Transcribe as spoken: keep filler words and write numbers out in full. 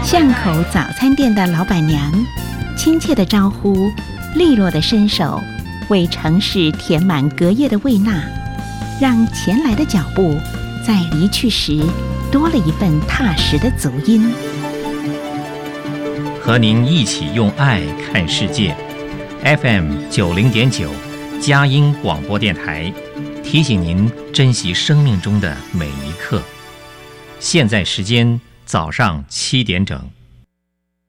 巷口早餐店的老板娘，亲切的招呼，利落的伸手，为城市填满隔夜的胃纳，让前来的脚步在离去时多了一份踏实的足音。 和您一起用爱看世界 ，F M 九零点九，佳音广播电台，提醒您珍惜生命中的每一刻。现在时间早上七点整。